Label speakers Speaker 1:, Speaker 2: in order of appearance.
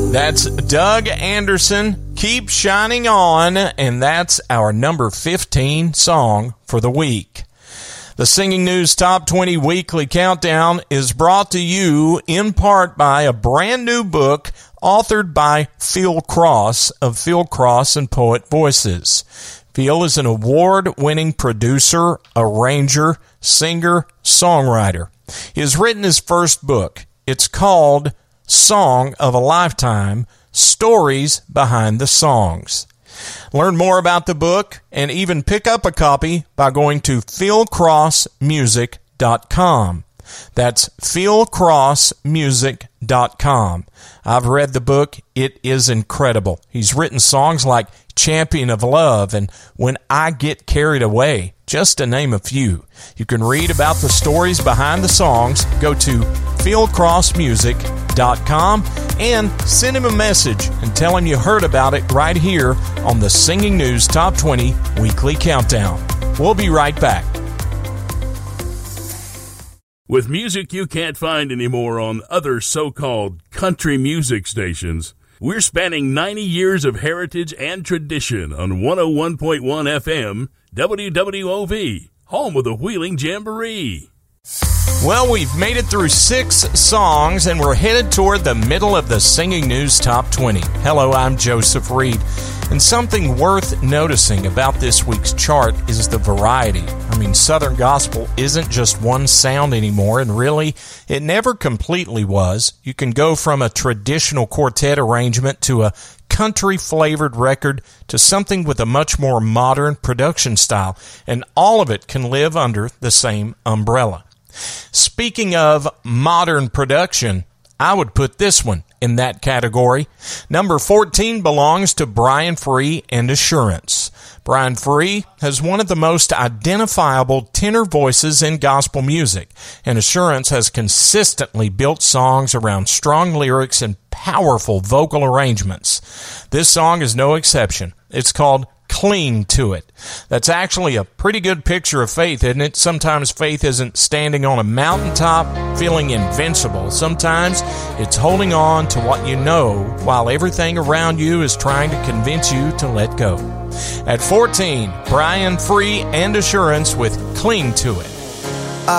Speaker 1: That's Doug Anderson, Keep Shining On, and that's our number 15 song for the week. The Singing News Top 20 Weekly Countdown is brought to you in part by a brand new book authored by Phil Cross of Phil Cross and Poet Voices. Phil is an award-winning producer, arranger, singer, songwriter. He has written his first book. It's called Song of a Lifetime, Stories Behind the Songs. Learn more about the book and even pick up a copy by going to philcrossmusic.com. That's philcrossmusic.com. I've read the book. It is incredible. He's written songs like Champion of Love and When I Get Carried Away, just to name a few. You can read about the stories behind the songs. Go to philcrossmusic.com and send him a message and tell him you heard about it right here on the Singing News Top 20 Weekly Countdown. We'll be right back.
Speaker 2: With music you can't find anymore on other so-called country music stations, we're spanning 90 years of heritage and tradition on 101.1 FM, WWOV, home of the Wheeling Jamboree.
Speaker 1: Well, we've made it through 6 songs, and we're headed toward the middle of the Singing News Top 20. Hello, I'm Joseph Reed. And something worth noticing about this week's chart is the variety. I mean, Southern Gospel isn't just one sound anymore, and really, it never completely was. You can go from a traditional quartet arrangement to a country-flavored record to something with a much more modern production style, and all of it can live under the same umbrella. Speaking of modern production, I would put this one in that category. Number 14 belongs to Brian Free and Assurance. Brian Free has one of the most identifiable tenor voices in gospel music, and Assurance has consistently built songs around strong lyrics and powerful vocal arrangements. This song is no exception. It's called Cling to It. That's actually a pretty good picture of faith, isn't it? Sometimes faith isn't standing on a mountaintop feeling invincible. Sometimes it's holding on to what you know while everything around you is trying to convince you to let go. At 14, Brian Free and Assurance with Cling to It.